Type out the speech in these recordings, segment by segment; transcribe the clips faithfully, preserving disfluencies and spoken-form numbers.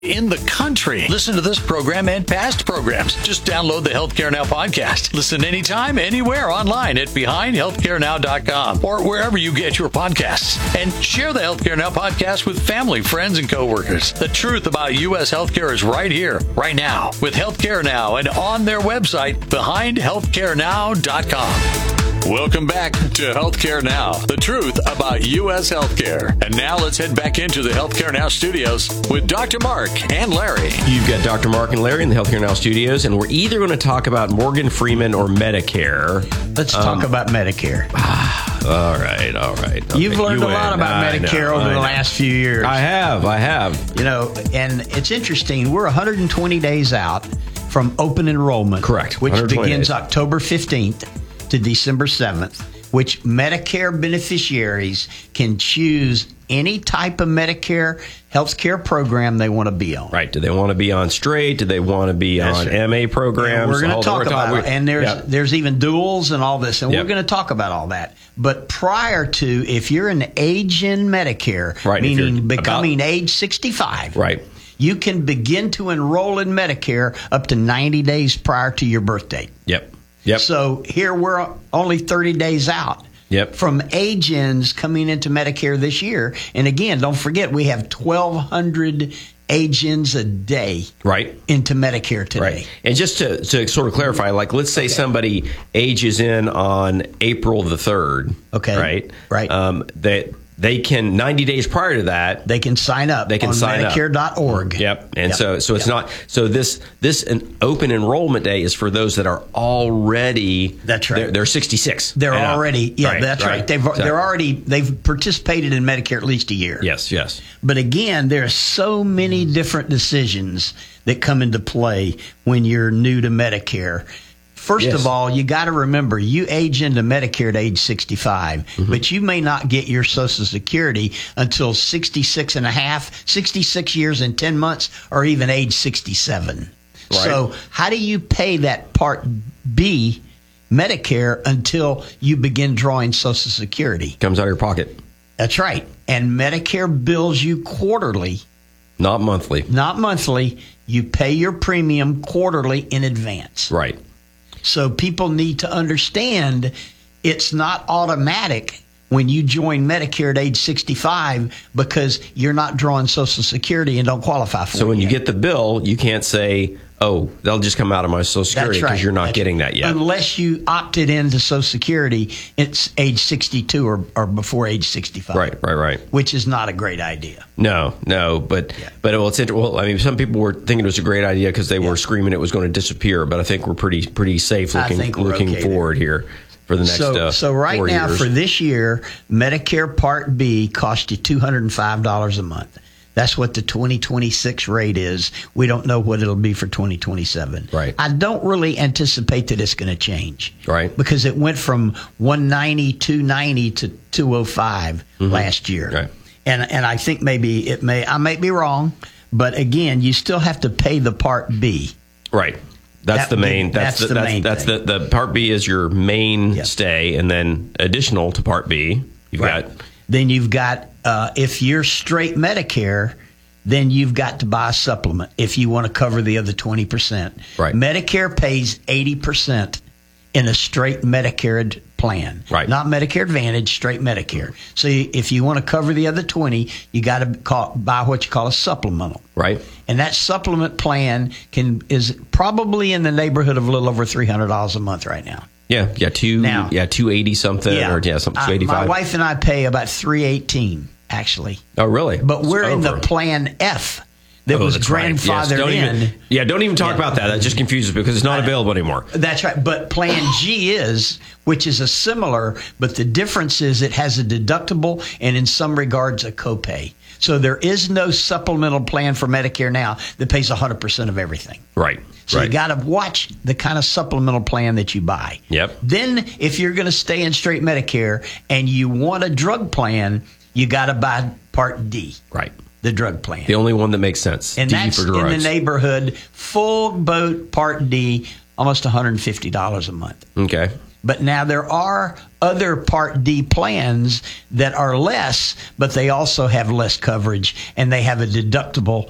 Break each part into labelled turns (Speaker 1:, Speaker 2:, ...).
Speaker 1: in the country. Listen to this program and past programs. Just download the Healthcare Now podcast. Listen anytime, anywhere online at behind healthcare now dot com or wherever you get your podcasts. And share the Healthcare Now podcast with family, friends, and coworkers. The truth about U S healthcare is right here, right now, with Healthcare Now and on their website, behind healthcare now dot com. Welcome back to Healthcare Now, the truth about U S healthcare. And now let's head back into the Healthcare Now studios with Doctor Mark and Larry.
Speaker 2: You've got Doctor Mark and Larry in the Healthcare Now studios, and we're either going to talk about Morgan Freeman or Medicare.
Speaker 3: Let's
Speaker 2: um,
Speaker 3: talk about Medicare.
Speaker 2: all right, all right. Okay,
Speaker 3: You've learned
Speaker 2: you
Speaker 3: a lot about
Speaker 2: I
Speaker 3: Medicare
Speaker 2: know,
Speaker 3: over
Speaker 2: I
Speaker 3: the
Speaker 2: know.
Speaker 3: last few years.
Speaker 2: I have, I have.
Speaker 3: You know, and it's interesting. We're one hundred twenty days out from open enrollment.
Speaker 2: Correct.
Speaker 3: Which begins
Speaker 2: days.
Speaker 3: October fifteenth to December seventh, which Medicare beneficiaries can choose any type of Medicare health care program they want to be on.
Speaker 2: Right. Do they want to be on straight? Do they want to be
Speaker 3: That's
Speaker 2: on
Speaker 3: right.
Speaker 2: M A programs?
Speaker 3: And we're going
Speaker 2: Hold
Speaker 3: to
Speaker 2: on,
Speaker 3: talk
Speaker 2: we're
Speaker 3: about
Speaker 2: talking-
Speaker 3: it. And there's
Speaker 2: yeah.
Speaker 3: there's even duals and all this. And
Speaker 2: Yep.
Speaker 3: we're going to talk about all that. But prior to, if you're an age in Medicare,
Speaker 2: Right, if
Speaker 3: meaning
Speaker 2: you're
Speaker 3: becoming
Speaker 2: about-
Speaker 3: age sixty-five,
Speaker 2: Right.
Speaker 3: you can begin to enroll in Medicare up to ninety days prior to your birth date.
Speaker 2: Yep. Yep.
Speaker 3: So here we're only thirty days out.
Speaker 2: Yep.
Speaker 3: From age-ins coming into Medicare this year. And again, don't forget, we have twelve hundred age-ins a day
Speaker 2: Right.
Speaker 3: into Medicare today.
Speaker 2: Right. And just to, to sort of clarify, like, let's say somebody ages in on April the third.
Speaker 3: Okay.
Speaker 2: Right.
Speaker 3: Right.
Speaker 2: Um, that they can, ninety days prior to that,
Speaker 3: They can sign up
Speaker 2: They can
Speaker 3: on
Speaker 2: sign up.
Speaker 3: Medicare dot org.
Speaker 2: Yep. And
Speaker 3: Yep.
Speaker 2: so so it's
Speaker 3: Yep.
Speaker 2: not so this this an open enrollment day is for those that are already
Speaker 3: That's right.
Speaker 2: They're, they're sixty-six.
Speaker 3: They're
Speaker 2: and up.
Speaker 3: already, yeah,
Speaker 2: Right,
Speaker 3: that's right.
Speaker 2: right.
Speaker 3: They've,
Speaker 2: So-
Speaker 3: they're already, they've participated in Medicare at least a year.
Speaker 2: Yes, yes.
Speaker 3: But again, there are so many different decisions that come into play when you're new to Medicare. First
Speaker 2: Yes.
Speaker 3: of all, you got to remember, you age into Medicare at age sixty-five,
Speaker 2: Mm-hmm.
Speaker 3: but you may not get your Social Security until sixty-six and a half, sixty-six years and ten months, or even age sixty-seven.
Speaker 2: Right.
Speaker 3: So how do you pay that Part B Medicare until you begin drawing Social Security?
Speaker 2: Comes out of your pocket,
Speaker 3: That's right. And Medicare bills you quarterly,
Speaker 2: not monthly.
Speaker 3: not monthly. You pay your premium quarterly in advance.
Speaker 2: Right.
Speaker 3: So people need to understand it's not automatic when you join Medicare at age sixty-five because you're not drawing Social Security and don't qualify for it.
Speaker 2: So when you
Speaker 3: yet.
Speaker 2: get the bill, you can't say, "Oh, they'll just come out of my Social Security,"
Speaker 3: That's right.
Speaker 2: because you're not
Speaker 3: That's
Speaker 2: getting
Speaker 3: right.
Speaker 2: that yet.
Speaker 3: Unless you opted into Social Security, it's age sixty-two or, or before age sixty-five.
Speaker 2: Right, right, right.
Speaker 3: Which is not a great idea.
Speaker 2: No, no, but
Speaker 3: Yeah.
Speaker 2: but well, it's inter- well. I mean, some people were thinking it was a great idea because they were screaming it was going to disappear. But I think we're pretty pretty safe
Speaker 3: I
Speaker 2: looking
Speaker 3: think we're
Speaker 2: looking
Speaker 3: okay
Speaker 2: forward here for the next.
Speaker 3: So,
Speaker 2: uh,
Speaker 3: so right
Speaker 2: four
Speaker 3: now
Speaker 2: years.
Speaker 3: for this year, Medicare Part B costs you two hundred five dollars a month. That's what the twenty twenty-six rate is. We don't know what it'll be for twenty twenty-seven.
Speaker 2: Right.
Speaker 3: I don't really anticipate that it's going to change.
Speaker 2: Right.
Speaker 3: Because it went from one ninety, two ninety to two oh five last year.
Speaker 2: Right.
Speaker 3: And and I think maybe it may I may be wrong, but again, you still have to pay the Part B.
Speaker 2: Right. That's
Speaker 3: That-
Speaker 2: the main. That's,
Speaker 3: that's
Speaker 2: the,
Speaker 3: the
Speaker 2: that's,
Speaker 3: main
Speaker 2: that's the,
Speaker 3: thing.
Speaker 2: the Part B is your main
Speaker 3: Yep.
Speaker 2: stay, and then additional to Part B, you've
Speaker 3: Right.
Speaker 2: got
Speaker 3: Then you've got, uh, if you're straight Medicare, then you've got to buy a supplement if you want to cover the other twenty percent.
Speaker 2: Right.
Speaker 3: Medicare pays eighty percent in a straight Medicare plan.
Speaker 2: Right.
Speaker 3: Not Medicare Advantage, straight Medicare. So you, if you want to cover the other twenty, you got to call, buy what you call a supplemental.
Speaker 2: right.
Speaker 3: And that supplement plan can is probably in the neighborhood of a little over three hundred dollars a month right now.
Speaker 2: Yeah, yeah, two,
Speaker 3: Now-
Speaker 2: yeah, two eighty something, or yeah, something
Speaker 3: Uh,
Speaker 2: two eighty
Speaker 3: my
Speaker 2: five.
Speaker 3: wife and I pay about three eighteen actually.
Speaker 2: Oh, really?
Speaker 3: But we're
Speaker 2: It's
Speaker 3: in the
Speaker 2: over.
Speaker 3: Plan F that
Speaker 2: Oh,
Speaker 3: was
Speaker 2: that's right. Yes,
Speaker 3: grandfathered
Speaker 2: don't
Speaker 3: in.
Speaker 2: even- yeah, don't even talk
Speaker 3: Yeah.
Speaker 2: about that. That just confuses me because it's not available anymore.
Speaker 3: That's right. But Plan G is, which is a similar, but the difference is it has a deductible and in some regards a copay. So there is no supplemental plan for Medicare now that pays one hundred percent of everything.
Speaker 2: Right.
Speaker 3: So
Speaker 2: right.
Speaker 3: you got to watch the kind of supplemental plan that you buy.
Speaker 2: Yep.
Speaker 3: Then if you're going to stay in straight Medicare and you want a drug plan, you got to buy Part D,
Speaker 2: Right.
Speaker 3: the drug plan.
Speaker 2: The only one that makes sense.
Speaker 3: And
Speaker 2: D
Speaker 3: that's
Speaker 2: for
Speaker 3: in
Speaker 2: drugs.
Speaker 3: the neighborhood, full boat Part D, almost one hundred fifty dollars a month.
Speaker 2: Okay.
Speaker 3: But now there are other Part D plans that are less, but they also have less coverage, and they have a deductible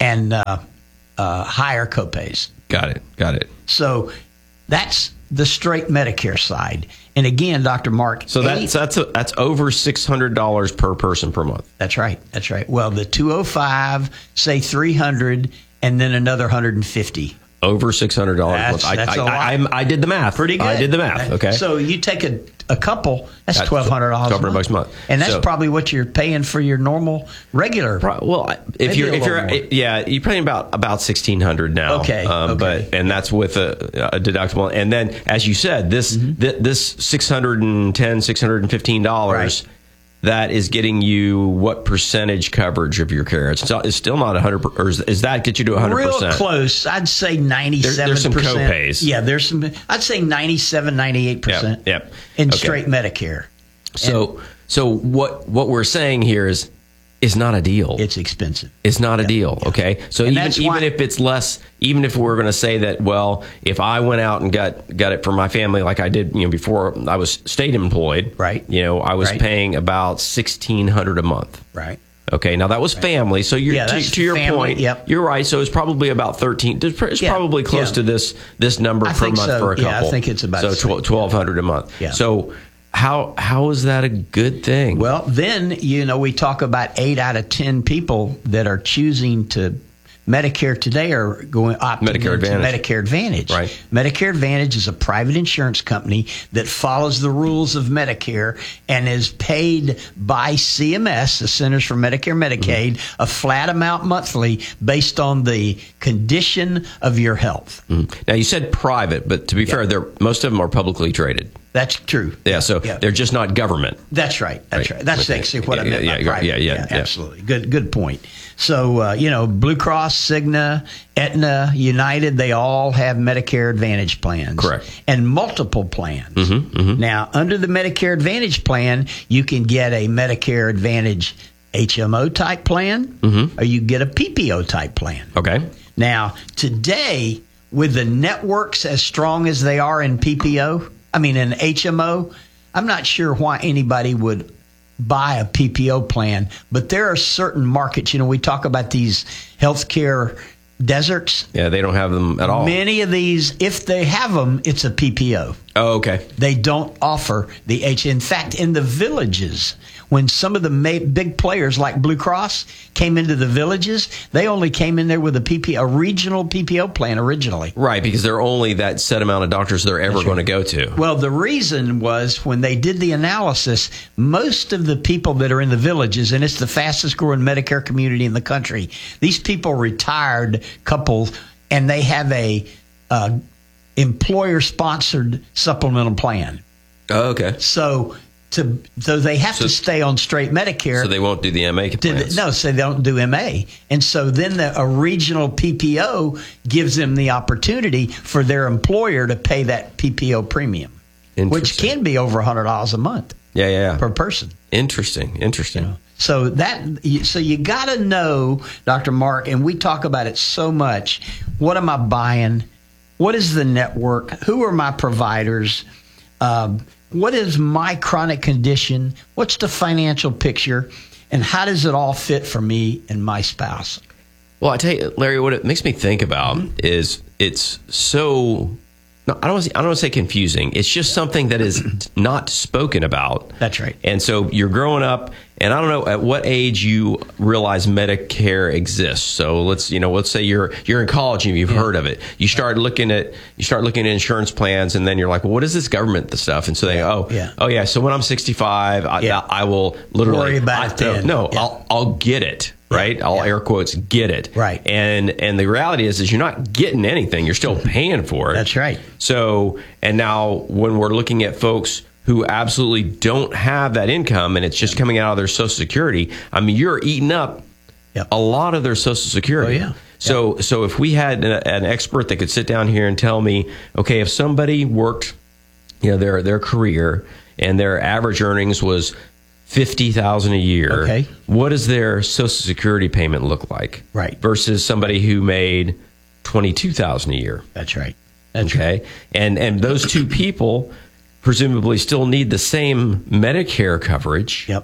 Speaker 3: and uh, uh, higher copays.
Speaker 2: Got it. Got it.
Speaker 3: So that's the straight Medicare side. And again, Doctor Mark.
Speaker 2: So that's that's a, that's over six hundred dollars per person per month.
Speaker 3: That's right. That's right. Well, the two oh five, say three hundred, and then another one hundred fifty.
Speaker 2: Over six hundred dollars a month.
Speaker 3: That's, that's
Speaker 2: I,
Speaker 3: a lot.
Speaker 2: I, I, I did the math.
Speaker 3: Pretty good.
Speaker 2: I did the math. Okay.
Speaker 3: So you take a, a couple, that's
Speaker 2: That's
Speaker 3: twelve hundred dollars
Speaker 2: twelve hundred bucks a month.
Speaker 3: And that's
Speaker 2: So-
Speaker 3: probably what you're paying for your normal, regular.
Speaker 2: Pro- Well, I- if
Speaker 3: Maybe
Speaker 2: you're
Speaker 3: a
Speaker 2: if you're
Speaker 3: little more.
Speaker 2: yeah, you're paying about about sixteen hundred now.
Speaker 3: Okay,
Speaker 2: um,
Speaker 3: okay.
Speaker 2: but and that's with a, a deductible. And then, as you said, this
Speaker 3: Mm-hmm.
Speaker 2: th- this six hundred and ten, six hundred and fifteen dollars.
Speaker 3: Right.
Speaker 2: That is getting you what percentage coverage of your care? It's, still- it's still not one hundred, or is, is that get you to one hundred
Speaker 3: Real
Speaker 2: percent?
Speaker 3: close. I'd say ninety-seven percent.
Speaker 2: There- there's some copays.
Speaker 3: Yeah, there's some. I'd say ninety-seven, ninety-eight percent.
Speaker 2: Yep, yep.
Speaker 3: In
Speaker 2: Okay.
Speaker 3: straight Medicare.
Speaker 2: So, so what what we're saying here is is not a deal.
Speaker 3: It's expensive.
Speaker 2: It's not a deal, okay? So
Speaker 3: And
Speaker 2: even
Speaker 3: that's
Speaker 2: even
Speaker 3: why-
Speaker 2: if it's less, even if we're going to say that, well, if I went out and got got it for my family like I did, you know, before I was state employed,
Speaker 3: Right.
Speaker 2: You know, I was
Speaker 3: Right.
Speaker 2: paying about sixteen hundred a month.
Speaker 3: Right.
Speaker 2: Okay, now that was family. So you're
Speaker 3: Yeah,
Speaker 2: to,
Speaker 3: that's
Speaker 2: to your
Speaker 3: family,
Speaker 2: point.
Speaker 3: yep.
Speaker 2: You're right. So it's probably about thirteen. It's pr- it's
Speaker 3: Yeah,
Speaker 2: probably close
Speaker 3: yeah.
Speaker 2: to this this number
Speaker 3: I
Speaker 2: per
Speaker 3: think
Speaker 2: month
Speaker 3: so.
Speaker 2: for a
Speaker 3: Yeah, I
Speaker 2: couple.
Speaker 3: think it's about the
Speaker 2: so
Speaker 3: same.
Speaker 2: twelve hundred a month.
Speaker 3: Yeah.
Speaker 2: So how how is that a good thing?
Speaker 3: Well, then, you know, we talk about eight out of ten people that are choosing to Medicare today are going opting
Speaker 2: Medicare
Speaker 3: into
Speaker 2: Advantage.
Speaker 3: Medicare Advantage.
Speaker 2: Right.
Speaker 3: Medicare Advantage is a private insurance company that follows the rules of Medicare and is paid by C M S, the Centers for Medicare and Medicaid,
Speaker 2: Mm-hmm.
Speaker 3: a flat amount monthly based on the condition of your health.
Speaker 2: Mhm. Now you said private, but to be fair, they're most of them are publicly traded.
Speaker 3: That's true.
Speaker 2: Yeah, so
Speaker 3: Yeah.
Speaker 2: they're just not government.
Speaker 3: That's right. That's
Speaker 2: Right.
Speaker 3: right. That's
Speaker 2: Okay.
Speaker 3: actually what I
Speaker 2: Yeah,
Speaker 3: meant
Speaker 2: yeah,
Speaker 3: by
Speaker 2: yeah,
Speaker 3: private.
Speaker 2: yeah, yeah, yeah.
Speaker 3: Absolutely. Good. Good point. So uh, you know, Blue Cross, Cigna, Aetna, United, they all have Medicare Advantage plans.
Speaker 2: Correct.
Speaker 3: And multiple plans.
Speaker 2: Mm-hmm, mm-hmm.
Speaker 3: Now, under the Medicare Advantage plan, you can get a Medicare Advantage H M O type plan,
Speaker 2: Mm-hmm.
Speaker 3: or you get a P P O type plan.
Speaker 2: Okay.
Speaker 3: Now, today, with the networks as strong as they are in P P O, I mean, in H M O, I'm not sure why anybody would buy a P P O plan, but there are certain markets. You know, we talk about these healthcare deserts.
Speaker 2: Yeah, they don't have them at all.
Speaker 3: Many of these, if they have them, it's a P P O.
Speaker 2: Oh, okay.
Speaker 3: They don't offer the H. In fact, in the villages, when some of the ma- big players like Blue Cross came into the villages, they only came in there with a P P, a regional P P O plan originally.
Speaker 2: Right, because there are only that set amount of doctors they're ever going to go to.
Speaker 3: Well, the reason was when they did the analysis, most of the people that are in the villages, and it's the fastest growing Medicare community in the country, these people retired couples, and they have a uh, employer sponsored supplemental plan.
Speaker 2: Oh, okay.
Speaker 3: So to so they have
Speaker 2: So-
Speaker 3: to stay on straight Medicare.
Speaker 2: So they won't do the M A
Speaker 3: to
Speaker 2: plans.
Speaker 3: the, no, so they don't do M A. And so then the, a regional P P O gives them the opportunity for their employer to pay that P P O premium, which
Speaker 2: Interesting.
Speaker 3: can be over one hundred dollars a month
Speaker 2: Yeah, yeah, yeah.
Speaker 3: per person.
Speaker 2: Interesting. Interesting.
Speaker 3: So that so you got to know, Doctor Mark, and we talk about it so much. What am I buying? What is the network? Who are my providers? Um, what is my chronic condition? What's the financial picture? And how does it all fit for me and my spouse?
Speaker 2: Well, I tell you, Larry, what it makes me think about
Speaker 3: Mm-hmm.
Speaker 2: is it's so. No, I don't. Want to, I don't want to say confusing. It's just something that is not spoken about.
Speaker 3: That's right.
Speaker 2: And so you're growing up, and I don't know at what age you realize Medicare exists. So let's you know, let's say you're you're in college and you've
Speaker 3: Yeah.
Speaker 2: heard of it. You start looking at you start looking at insurance plans, and then you're like, well, what is this government the stuff? And so they go, oh,
Speaker 3: Yeah.
Speaker 2: oh yeah. So when I'm sixty-five, I,
Speaker 3: Yeah.
Speaker 2: I will literally
Speaker 3: Worry about
Speaker 2: I-
Speaker 3: it then.
Speaker 2: No,
Speaker 3: Yeah.
Speaker 2: I'll I'll get it. Right, I'll
Speaker 3: Yeah.
Speaker 2: air quotes get it.
Speaker 3: Right.
Speaker 2: and and the reality is, is you're not getting anything. You're still paying for it.
Speaker 3: That's right.
Speaker 2: So, and now when we're looking at folks who absolutely don't have that income and it's just coming out of their Social Security, I mean, you're eating up
Speaker 3: Yep.
Speaker 2: a lot of their Social Security.
Speaker 3: Oh, yeah.
Speaker 2: So, so if we had a, an expert that could sit down here and tell me, okay, if somebody worked, you know, their their career and their average earnings was fifty thousand a year.
Speaker 3: Okay.
Speaker 2: What does their Social Security payment look like?
Speaker 3: Right.
Speaker 2: Versus somebody who made twenty two thousand a year.
Speaker 3: That's right. That's right.
Speaker 2: Okay. And and those two people presumably still need the same Medicare coverage.
Speaker 3: Yep.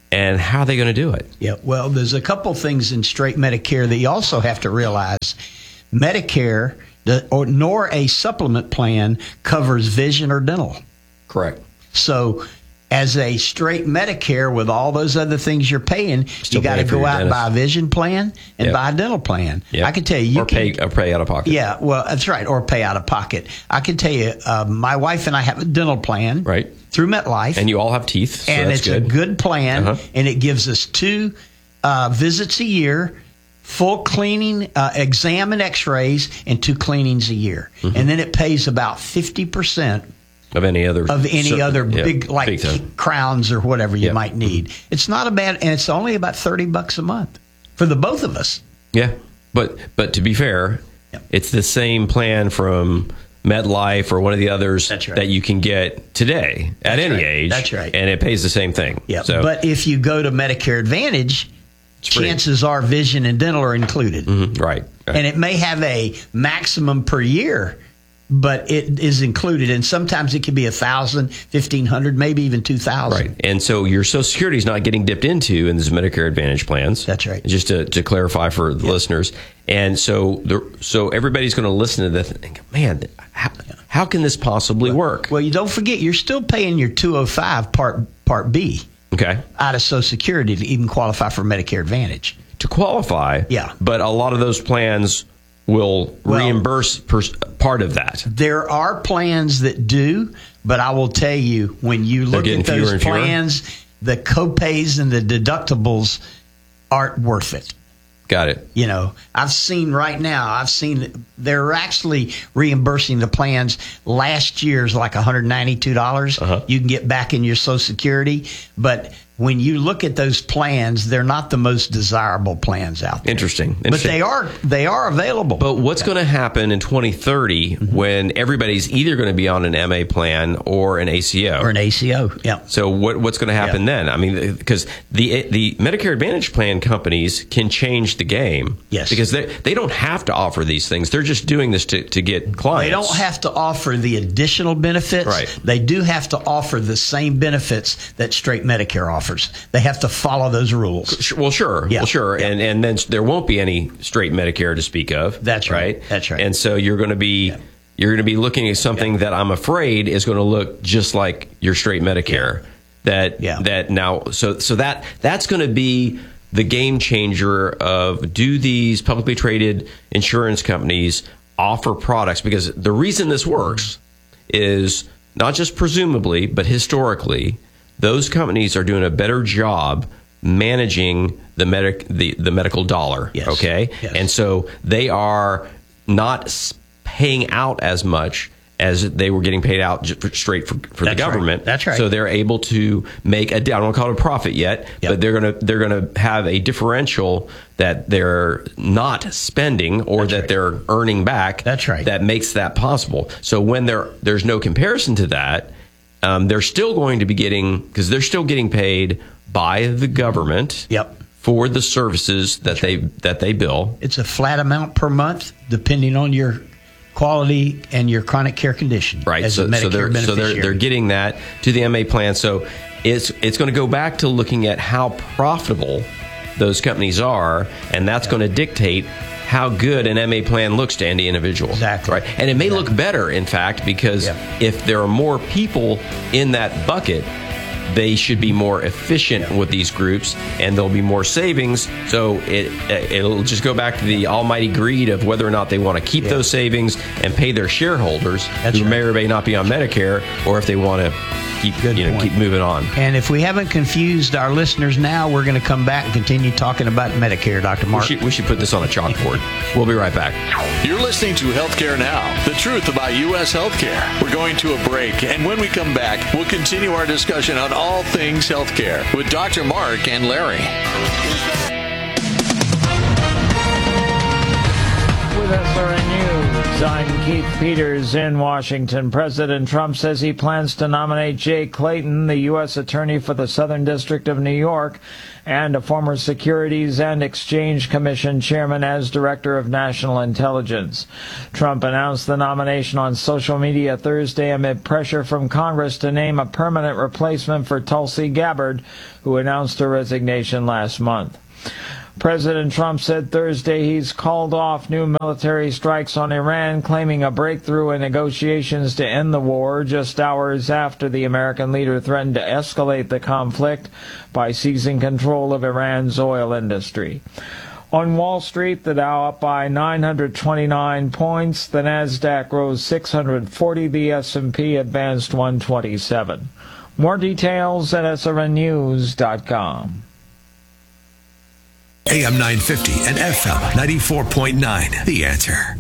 Speaker 2: and how are they going to do it?
Speaker 3: Yeah, well, there's a couple things in straight Medicare that you also have to realize. Medicare, the, or nor a supplement plan covers vision or dental.
Speaker 2: Correct.
Speaker 3: So as a straight Medicare with all those other things you're paying,
Speaker 2: Still
Speaker 3: you got to
Speaker 2: paying for
Speaker 3: go
Speaker 2: your
Speaker 3: out and
Speaker 2: dentist.
Speaker 3: buy a vision plan and
Speaker 2: Yep.
Speaker 3: buy a dental plan.
Speaker 2: Yep.
Speaker 3: I can tell you, you
Speaker 2: or
Speaker 3: can,
Speaker 2: pay, or pay out of pocket.
Speaker 3: Yeah, well, that's right, or pay out of pocket. I can tell you, uh, my wife and I have a dental plan
Speaker 2: Right.
Speaker 3: through MetLife.
Speaker 2: And you all have teeth, so
Speaker 3: and
Speaker 2: that's
Speaker 3: it's
Speaker 2: good.
Speaker 3: a good plan,
Speaker 2: Uh-huh.
Speaker 3: and it gives us two uh, visits a year, full cleaning, uh, exam and x-rays, and two cleanings a year.
Speaker 2: Mm-hmm.
Speaker 3: And then it pays about fifty percent
Speaker 2: Of any other
Speaker 3: of any
Speaker 2: cer-
Speaker 3: other
Speaker 2: yeah,
Speaker 3: big, like
Speaker 2: big time.
Speaker 3: crowns or whatever you
Speaker 2: Yeah.
Speaker 3: might need. It's not a bad, and it's only about thirty bucks a month for the both of us.
Speaker 2: Yeah, but but to be fair,
Speaker 3: Yep.
Speaker 2: it's the same plan from MetLife or one of the others
Speaker 3: That's right.
Speaker 2: that you can get today at
Speaker 3: That's
Speaker 2: any
Speaker 3: right.
Speaker 2: age.
Speaker 3: That's right.
Speaker 2: And it pays the same thing.
Speaker 3: Yeah,
Speaker 2: So,
Speaker 3: but if you go to Medicare Advantage,
Speaker 2: free.
Speaker 3: chances are vision and dental are included.
Speaker 2: Mhm, right. right.
Speaker 3: And it may have a maximum per year, but it is included. And sometimes it can be a thousand, fifteen hundred, maybe even two thousand.
Speaker 2: Right. And so your Social Security is not getting dipped into in these Medicare Advantage plans.
Speaker 3: That's right.
Speaker 2: Just to, to clarify for the listeners. And so the, so everybody's going to listen to this and think, man, how, how can this possibly work?
Speaker 3: Well, you don't forget, you're still paying your two oh five Part Part B
Speaker 2: Okay.
Speaker 3: out of Social Security to even qualify for Medicare Advantage.
Speaker 2: To qualify.
Speaker 3: Yeah.
Speaker 2: But a lot of those plans will
Speaker 3: Well-
Speaker 2: reimburse per, part of that.
Speaker 3: There are plans that do, but I will tell you, when you look
Speaker 2: getting
Speaker 3: at
Speaker 2: fewer
Speaker 3: those
Speaker 2: and fewer?
Speaker 3: plans, the copays and the deductibles aren't worth it.
Speaker 2: Got it.
Speaker 3: You know, I've seen right now, I've seen they're actually reimbursing the plans. Last year's like one hundred ninety-two dollars.
Speaker 2: Uh-huh.
Speaker 3: You can get back in your Social Security. But when you look at those plans, they're not the most desirable plans out there.
Speaker 2: Interesting.
Speaker 3: But
Speaker 2: Interesting.
Speaker 3: they are they are available.
Speaker 2: But what's going to happen in twenty thirty
Speaker 3: Mm-hmm.
Speaker 2: when everybody's either going to be on an M A plan or an A C O?
Speaker 3: or an A C O. Yeah.
Speaker 2: So what what's going to happen
Speaker 3: Yeah.
Speaker 2: then? I mean, because the the Medicare Advantage plan companies can change the game.
Speaker 3: Yes.
Speaker 2: Because they they don't have to offer these things. They're just doing this to, to get clients.
Speaker 3: They don't have to offer the additional benefits.
Speaker 2: Right.
Speaker 3: They do have to offer the same benefits that straight Medicare offers. They have to follow those rules.
Speaker 2: Sh- Well, sure.
Speaker 3: Yeah.
Speaker 2: Well, sure.
Speaker 3: Yeah.
Speaker 2: And and then there won't be any straight Medicare to speak of.
Speaker 3: That's right. That's right.
Speaker 2: And so you're going to be you're going to be looking at something that I'm afraid is going to look just like your straight Medicare. That
Speaker 3: Yeah.
Speaker 2: that now so so that that's going to be the game changer of, do these publicly traded insurance companies offer products? Because the reason this works is not just presumably, but historically, those companies are doing a better job managing the medic the, the medical dollar.
Speaker 3: Yes.
Speaker 2: Okay,
Speaker 3: Yes.
Speaker 2: and so they are not s- paying out as much as they were getting paid out j- for, straight for, for the
Speaker 3: That's right.
Speaker 2: government.
Speaker 3: That's right.
Speaker 2: So they're able to make a, I don't want to call it a profit yet,
Speaker 3: Yep.
Speaker 2: but they're gonna they're gonna have a differential that they're not spending or
Speaker 3: That's
Speaker 2: that
Speaker 3: right.
Speaker 2: they're earning back.
Speaker 3: That's right.
Speaker 2: That makes that possible. So when there there's no comparison to that, um, they're still going to be getting, because they're still getting paid by the government.
Speaker 3: Yep.
Speaker 2: For the services that they that they bill.
Speaker 3: It's a flat amount per month, depending on your quality and your chronic care condition.
Speaker 2: Right.
Speaker 3: As
Speaker 2: So,
Speaker 3: a Medicare
Speaker 2: so they're so
Speaker 3: beneficiary.
Speaker 2: they're they're getting that to the M A plan. So it's it's going to go back to looking at how profitable those companies are, and that's going to dictate how good an M A plan looks to any individual.
Speaker 3: Exactly.
Speaker 2: Right. And it may look better, in fact, because
Speaker 3: Yeah.
Speaker 2: if there are more people in that bucket, they should be more efficient with these groups, and there'll be more savings. So it it'll just go back to the almighty greed of whether or not they want to keep
Speaker 3: Yeah.
Speaker 2: those savings and pay their shareholders,
Speaker 3: That's
Speaker 2: who
Speaker 3: right.
Speaker 2: may or may not be on Medicare, or if they want to keep
Speaker 3: Good
Speaker 2: you know
Speaker 3: point.
Speaker 2: keep moving on.
Speaker 3: And if we haven't confused our listeners now, we're going to come back and continue talking about Medicare, Doctor
Speaker 2: We
Speaker 3: Mark.
Speaker 2: should, we should put this on a chalkboard. We'll be right back.
Speaker 1: You're listening to Healthcare Now, the truth about U S healthcare. We're going to a break, and when we come back, we'll continue our discussion on all things healthcare with Doctor Mark and Larry.
Speaker 4: With S R N News. I'm Keith Peters in Washington. President Trump says he plans to nominate Jay Clayton, the U S Attorney for the Southern District of New York, and a former Securities and Exchange Commission chairman as Director of National Intelligence. Trump announced the nomination on social media Thursday amid pressure from Congress to name a permanent replacement for Tulsi Gabbard, who announced her resignation last month. President Trump said Thursday he's called off new military strikes on Iran, claiming a breakthrough in negotiations to end the war just hours after the American leader threatened to escalate the conflict by seizing control of Iran's oil industry. On Wall Street, the Dow up by nine hundred twenty-nine points, the NASDAQ rose six hundred forty, the S and P advanced one twenty-seven. More details at S R N news dot com.
Speaker 5: A M nine fifty and F M ninety-four point nine. The Answer.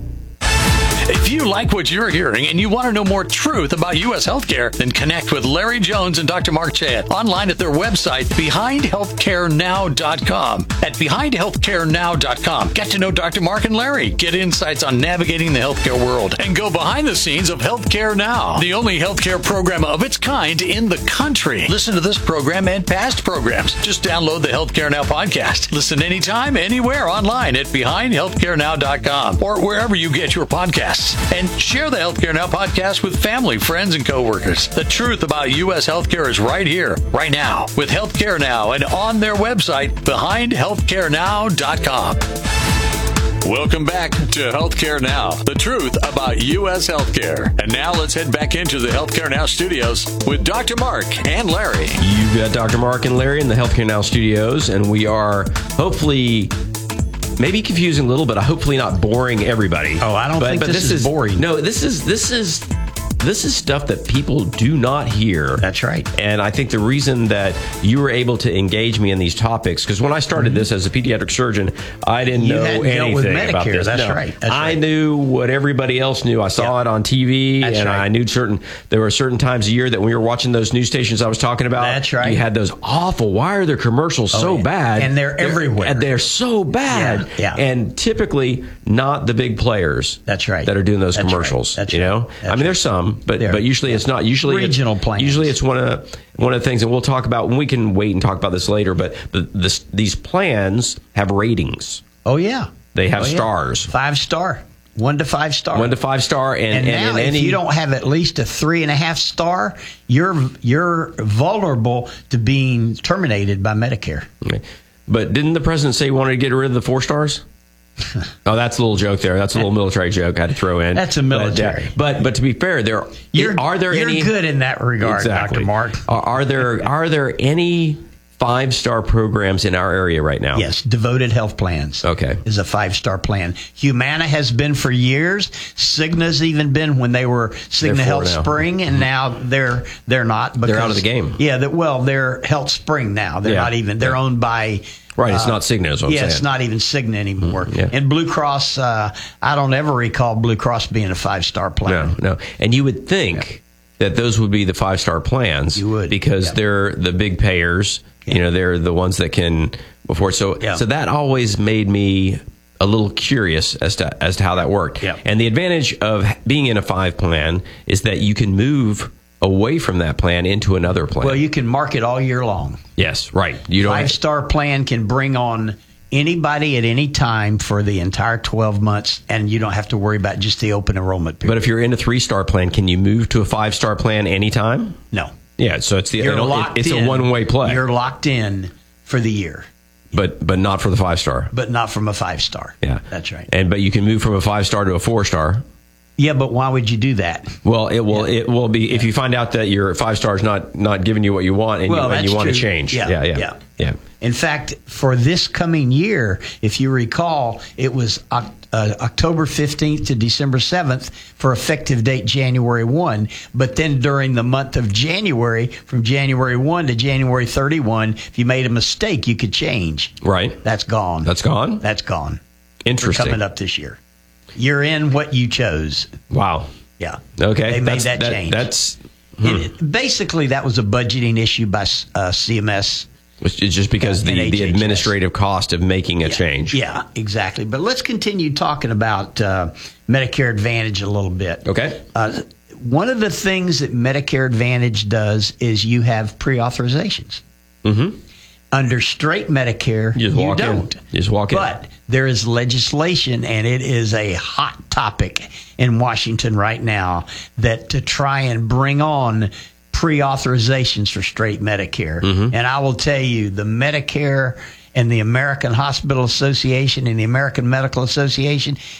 Speaker 1: If you like what you're hearing and you want to know more truth about U S healthcare, then connect with Larry Jones and Doctor Mark Chad online at their website, behind healthcare now dot com. At behind healthcare now dot com, get to know Doctor Mark and Larry, get insights on navigating the healthcare world, and go behind the scenes of Healthcare Now, the only healthcare program of its kind in the country. Listen to this program and past programs. Just download the Healthcare Now podcast. Listen anytime, anywhere online at behind healthcare now dot com or wherever you get your podcasts. And share the Healthcare Now podcast with family, friends, and coworkers. The truth about U S healthcare is right here, right now, with Healthcare Now and on their website, behind healthcare now dot com. Welcome back to Healthcare Now, the truth about U S healthcare. And now let's head back into the Healthcare Now studios with Doctor Mark and Larry.
Speaker 2: You've got Doctor Mark and Larry in the Healthcare Now studios, and we are hopefully maybe confusing a little, but hopefully not boring everybody.
Speaker 3: Oh, I don't
Speaker 2: but,
Speaker 3: think
Speaker 2: but
Speaker 3: this,
Speaker 2: this
Speaker 3: is boring.
Speaker 2: No, this is this is this is stuff that people do not hear.
Speaker 3: That's right.
Speaker 2: And I think the reason that you were able to engage me in these topics, because when I started mm-hmm. this as a pediatric surgeon, I didn't
Speaker 3: you
Speaker 2: know
Speaker 3: hadn't
Speaker 2: anything
Speaker 3: dealt with Medicare.
Speaker 2: about this.
Speaker 3: That's
Speaker 2: no.
Speaker 3: right. That's
Speaker 2: I
Speaker 3: right.
Speaker 2: knew what everybody else knew. I saw
Speaker 3: yep.
Speaker 2: it on T V,
Speaker 3: That's
Speaker 2: and
Speaker 3: right.
Speaker 2: I knew certain. There were certain times a year that when we were watching those news stations I was talking about,
Speaker 3: That's right.
Speaker 2: you had those awful. Why are their commercials
Speaker 3: oh,
Speaker 2: so
Speaker 3: yeah.
Speaker 2: bad?
Speaker 3: And they're, they're everywhere.
Speaker 2: And they're so bad.
Speaker 3: Yeah, yeah.
Speaker 2: And typically not the big players.
Speaker 3: That's right.
Speaker 2: That are doing those
Speaker 3: That's
Speaker 2: commercials.
Speaker 3: Right. That's
Speaker 2: you know,
Speaker 3: right. That's
Speaker 2: I mean, there's some, but
Speaker 3: there.
Speaker 2: but usually it's not. Usually
Speaker 3: regional
Speaker 2: it's,
Speaker 3: plans.
Speaker 2: Usually it's one of one of the things, and we'll talk about. And we can wait and talk about this later. But the, this, these plans have ratings.
Speaker 3: Oh yeah,
Speaker 2: they have
Speaker 3: oh, yeah.
Speaker 2: stars.
Speaker 3: Five star. One to five star.
Speaker 2: One to five star, and,
Speaker 3: and,
Speaker 2: and
Speaker 3: now
Speaker 2: in
Speaker 3: if
Speaker 2: any,
Speaker 3: you don't have at least a three and a half star, you're you're vulnerable to being terminated by Medicare.
Speaker 2: But didn't the president say he wanted to get rid of the four stars? Oh, that's a little joke there. That's a little military joke I had to throw in.
Speaker 3: That's a military.
Speaker 2: But but, but to be fair, there
Speaker 3: you're,
Speaker 2: are there
Speaker 3: you're
Speaker 2: any
Speaker 3: good in that regard,
Speaker 2: exactly.
Speaker 3: Doctor Mark.
Speaker 2: Are, are there are there any five star programs in our area right now?
Speaker 3: Yes, Devoted Health Plans.
Speaker 2: Okay,
Speaker 3: is a five star plan. Humana has been for years. Cigna's even been when they were Cigna Health
Speaker 2: now.
Speaker 3: Spring, and now they're they're not. Because,
Speaker 2: they're out of the game.
Speaker 3: Yeah, that well, they're Health Spring now. They're
Speaker 2: yeah.
Speaker 3: not even. They're
Speaker 2: yeah.
Speaker 3: owned by.
Speaker 2: Right, it's uh, not Cigna, is what I'm
Speaker 3: yeah,
Speaker 2: saying.
Speaker 3: it's not even Cigna anymore.
Speaker 2: Mm, yeah.
Speaker 3: And Blue Cross, uh, I don't ever recall Blue Cross being a five-star plan.
Speaker 2: No, no. And you would think yeah. that those would be the five-star plans.
Speaker 3: You would.
Speaker 2: Because
Speaker 3: yeah.
Speaker 2: they're the big payers. Yeah. You know, they're the ones that can afford. So,
Speaker 3: yeah.
Speaker 2: so that always made me a little curious as to as to how that worked.
Speaker 3: Yeah.
Speaker 2: And the advantage of being in a five plan is that you can move away from that plan into another plan.
Speaker 3: Well, you can market all year long.
Speaker 2: Yes, right. You don't
Speaker 3: Five star plan can bring on anybody at any time for the entire twelve months, and you don't have to worry about just the open enrollment period.
Speaker 2: But if you're in a three star plan, can you move to a five star plan anytime?
Speaker 3: No.
Speaker 2: Yeah, so it's the
Speaker 3: You're
Speaker 2: it,
Speaker 3: locked
Speaker 2: it's
Speaker 3: in.
Speaker 2: a one way play.
Speaker 3: You're locked in for the year.
Speaker 2: But but not for the five star.
Speaker 3: But not from a five star.
Speaker 2: Yeah,
Speaker 3: that's right.
Speaker 2: And but you can move from a five star to a four star.
Speaker 3: Yeah, but why would you do that?
Speaker 2: Well, it will.
Speaker 3: Yeah.
Speaker 2: It will be if you find out that your five star is not not giving you what you want, and
Speaker 3: well,
Speaker 2: you, and you want
Speaker 3: true.
Speaker 2: to change.
Speaker 3: Yeah,
Speaker 2: yeah, yeah,
Speaker 3: yeah,
Speaker 2: yeah.
Speaker 3: In fact, for this coming year, if you recall, it was uh, October fifteenth to December seventh for effective date January first. But then during the month of January, from January first to January thirty-first, if you made a mistake, you could change.
Speaker 2: Right.
Speaker 3: That's gone.
Speaker 2: That's gone?
Speaker 3: That's gone.
Speaker 2: Interesting.
Speaker 3: For coming up this year. You're in what you chose.
Speaker 2: Wow.
Speaker 3: Yeah.
Speaker 2: Okay.
Speaker 3: They made
Speaker 2: that's,
Speaker 3: that,
Speaker 2: that
Speaker 3: change.
Speaker 2: That's
Speaker 3: hmm. it, basically that was a budgeting issue by uh, C M S.
Speaker 2: Which is just because
Speaker 3: Yeah,
Speaker 2: the,
Speaker 3: and
Speaker 2: the
Speaker 3: H H S.
Speaker 2: administrative cost of making a
Speaker 3: Yeah,
Speaker 2: change.
Speaker 3: Yeah, exactly. But let's continue talking about uh, Medicare Advantage a little bit.
Speaker 2: Okay.
Speaker 3: Uh, one of the things that Medicare Advantage does is you have pre-authorizations.
Speaker 2: Mm-hmm.
Speaker 3: Under straight Medicare,
Speaker 2: You
Speaker 3: you,
Speaker 2: just walk in.
Speaker 3: don't.
Speaker 2: You just walk in.
Speaker 3: But there is legislation, and it is a hot topic in Washington right now, that to try and bring on pre-authorizations for straight Medicare.
Speaker 2: Mm-hmm.
Speaker 3: And I will tell you, the Medicare and the American Hospital Association and the American Medical Association